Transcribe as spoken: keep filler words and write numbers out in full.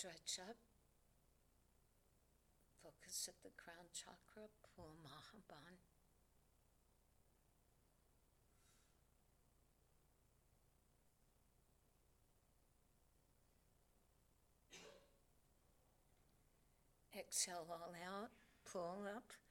Stretch up. Focus at the crown chakra, pull Mahaban. Exhale all out, pull up.